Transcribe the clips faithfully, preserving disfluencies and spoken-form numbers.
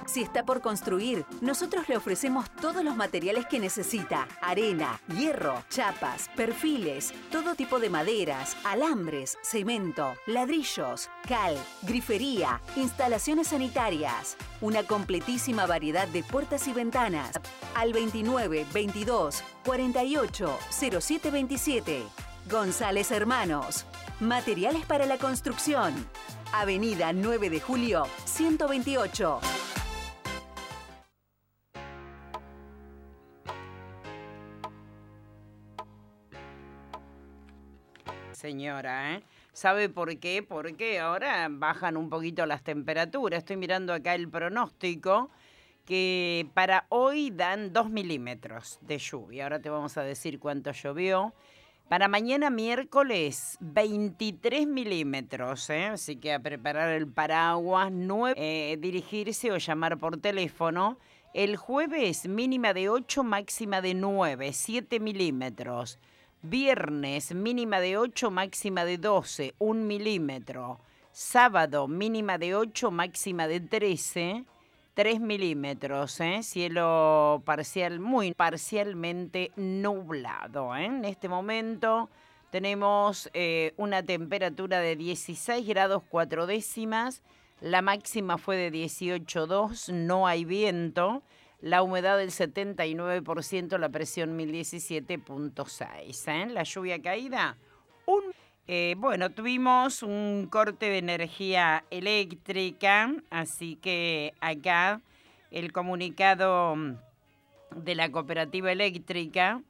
Si está por construir, nosotros le ofrecemos todos los materiales que necesita: arena, hierro, chapas, perfiles, todo tipo de maderas, alambres, cemento, ladrillos, cal, grifería, instalaciones sanitarias. Una completísima variedad de puertas y ventanas. Al veintinueve veintidós cuarenta y ocho cero siete veintisiete. González Hermanos. Materiales para la construcción. Avenida nueve de Julio, ciento veintiocho. Señora, ¿eh? ¿Sabe por qué? Porque ahora bajan un poquito las temperaturas. Estoy mirando acá el pronóstico, que para hoy dan dos milímetros de lluvia. Ahora te vamos a decir cuánto llovió. Para mañana miércoles, veintitrés milímetros, ¿eh? Así que a preparar el paraguas, nueve, eh, dirigirse o llamar por teléfono. El jueves, mínima de ocho, máxima de nueve, siete milímetros. Viernes, mínima de ocho, máxima de doce, un milímetro. Sábado, mínima de ocho, máxima de trece, tres milímetros. ¿eh? Cielo parcial, muy parcialmente nublado. ¿eh? En este momento tenemos eh, una temperatura de dieciséis grados cuatro décimas. La máxima fue de dieciocho coma dos, no hay viento. La humedad del setenta y nueve por ciento, la presión mil diecisiete punto seis. ¿eh? La lluvia caída, un... Eh, bueno, tuvimos un corte de energía eléctrica, así que acá el comunicado de la cooperativa eléctrica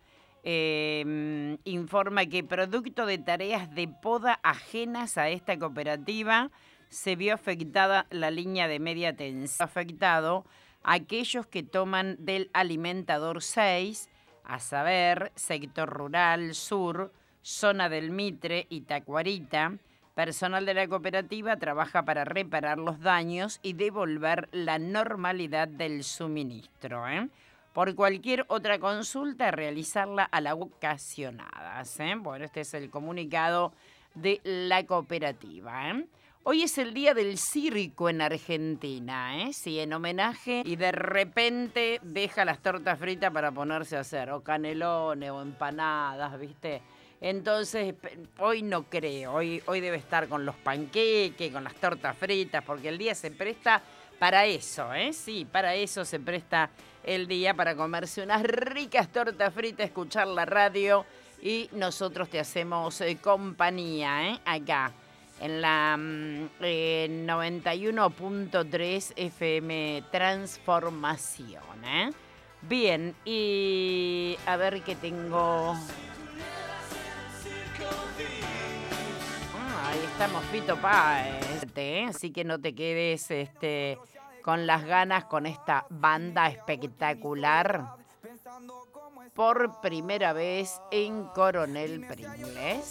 eh, informa que producto de tareas de poda ajenas a esta cooperativa se vio afectada la línea de media tensión. Afectado aquellos que toman del alimentador seis, a saber, sector rural, sur, zona del Mitre y Tacuarita. Personal de la cooperativa trabaja para reparar los daños y devolver la normalidad del suministro. ¿eh? Por cualquier otra consulta, realizarla a las ocasionadas. ¿eh? Bueno, este es el comunicado de la cooperativa. ¿eh? Hoy es el día del circo en Argentina, ¿eh? Sí, en homenaje, y de repente deja las tortas fritas para ponerse a hacer o canelones o empanadas, ¿viste? Entonces, hoy no creo, hoy, hoy debe estar con los panqueques, con las tortas fritas, porque el día se presta para eso, ¿eh? Sí, para eso se presta el día, para comerse unas ricas tortas fritas, escuchar la radio, y nosotros te hacemos eh, compañía, ¿eh? Acá, en la eh, noventa y uno punto tres F M Transformación, ¿eh? Bien, y a ver qué tengo... Ah, ahí estamos, Fito Páez, ¿eh? Así que no te quedes este, con las ganas con esta banda espectacular. Por primera vez en Coronel Pringles.